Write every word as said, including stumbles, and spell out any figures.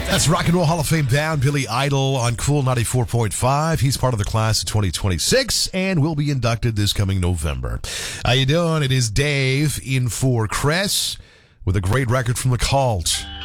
That's Rock and Roll Hall of Fame bound Billy Idol on Cool ninety-four point five. He's part of the class of twenty twenty-six and will be inducted this coming November. How you doing? It is Dave in for Chris with a great record from The Cult.